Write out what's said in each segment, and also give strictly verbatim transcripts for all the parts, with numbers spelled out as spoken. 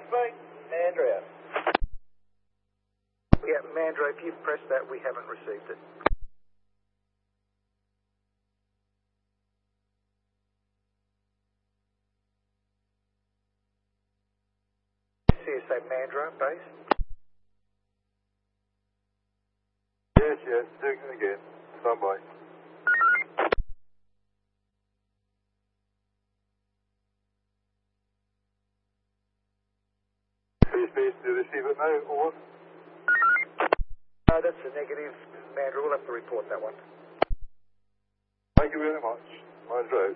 Right. Andrea. Yeah, Mandra, if you've pressed that, we haven't received it. C S A Mandra, base. Yes, yes, doing it again. Stand by. Please, please, do you receive it now, over? Uh, that's a negative, Mandra. We'll have to report that one. Thank you very much. Mine's out.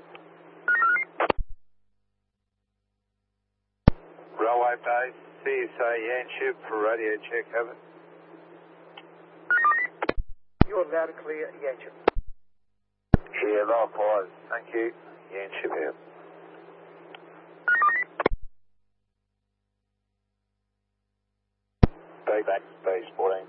Railway base, C S A Yanship for radio check, have it. You're loud and clear, Yanship. Yeah, likewise. Thank you. Yanship here. Back, back, base fourteen.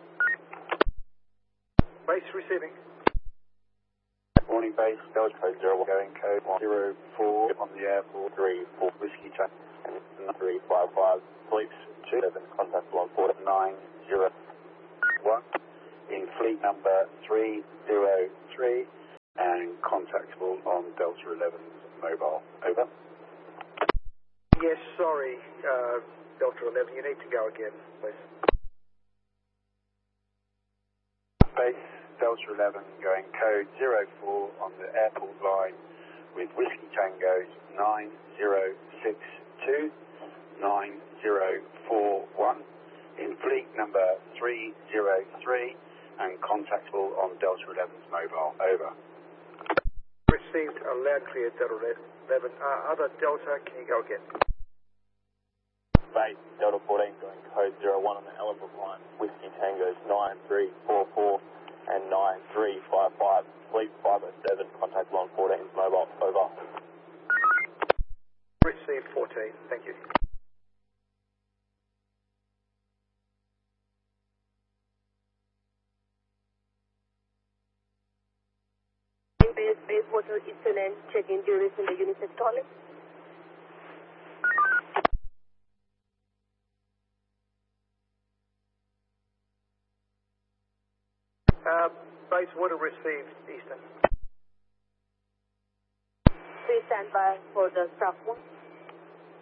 Base receiving. Morning base, Delta code zero one, going code one zero four on the airport, three four whiskey track, and three five five, police two seven, contact one four nine zero one, in fleet number three zero three, and contactable on Delta eleven's mobile. Over. Yes, sorry, uh, Delta eleven, you need to go again, please. Base Delta eleven going code zero four on the airport line with Whiskey Tango's nine zero six two, nine zero four one, in fleet number three zero three, and contactable on Delta eleven's mobile. Over. Received a loud clear Delta eleven. Uh, other Delta, can you go again? Base Delta fourteen going code zero one on the Ellenbrook line. Whiskey Tango's nine three four four and nine three five five. Fleet five oh seven. Contact line fourteen's mobile. Over. Received fourteen. Thank you. Base, base, Hotel Eastern End, check-in duration in the unisex toilet. Uh, base water received, Eastern. Please stand by for the staff one.